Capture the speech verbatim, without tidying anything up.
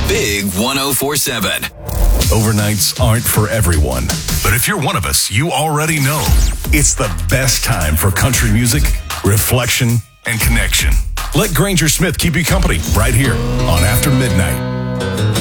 Big one oh four seven. Overnights aren't for everyone, but if you're one of us, you already know it's the best time for country music, reflection, and connection. Let Granger Smith keep you company right here on After Midnight.